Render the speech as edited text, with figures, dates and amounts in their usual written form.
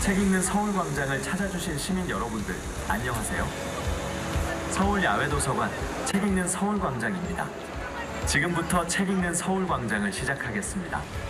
책 읽는 서울광장을 찾아주신 시민 여러분들, 안녕하세요. 서울 야외도서관 책 읽는 서울광장입니다. 지금부터 책 읽는 서울광장을 시작하겠습니다.